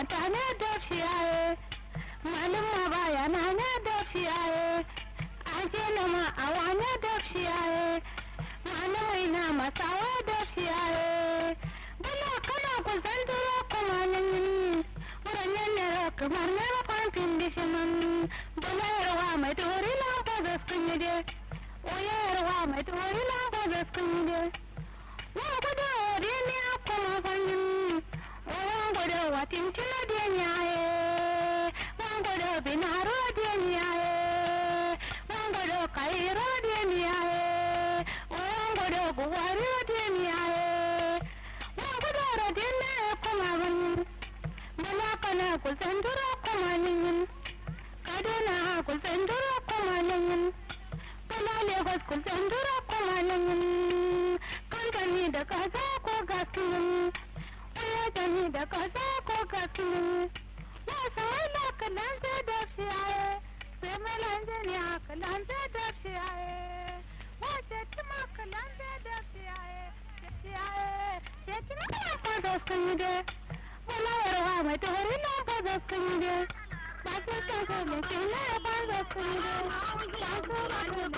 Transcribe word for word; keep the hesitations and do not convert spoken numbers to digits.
mutane da fiyaye malum ma baya na ne da fiyaye ake nama a wane da fiyaye malamai na masawa da fiyaye bala kana kusan duro kuma nan wurin ne kamar na kwanfin dishiman bala yarwa mai tori lamba da sun yi de oya yarwa mai tori lamba da sun yi de wa gudu ori ne kuma fanyin oya gudu watin tilo de nyaye wa gudu binaro de nyaye wa gudu kairo de nyaye oya gudu buwari de nyaye wa gudu rodine kuma fanyin bala kana kusandura kuma ninyin kaduna kusandura kuma ninyin bala lagos kusandura kuma ninyin kankani da kasa ko gaskiyin wayatani da kasa ko gaskiyin wasa wala kalanta da fiyaye sai malanta ne kalanta da fiyaye wata tuma kalanta da fiyaye fiyaye sai kina ka gaskiyin de wala yarwa mai tori na ka gaskiyin de ba ta ka ga ne kina ba gaskiyin de ba ta